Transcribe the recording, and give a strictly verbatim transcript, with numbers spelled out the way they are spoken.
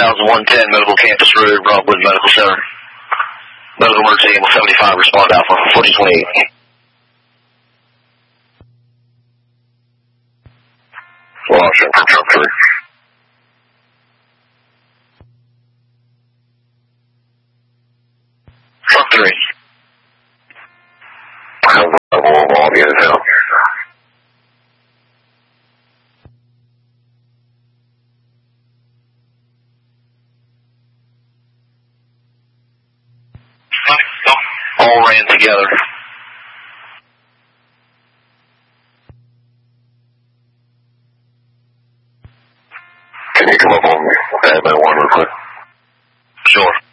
thousand one ten, Medical Campus Road, Rockwood Medical Center. Medical emergency, Animal seventy-five, respond Alpha, forty twenty-eight. Washington for truck three. Truck three. How's the level of all the others out? All ran together. Can you come up on admin one real quick? Sure.